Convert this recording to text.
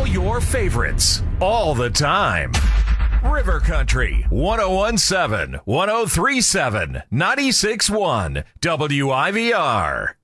your favorites, all the time. River Country, 1017, 1037, 96.1, WIVR.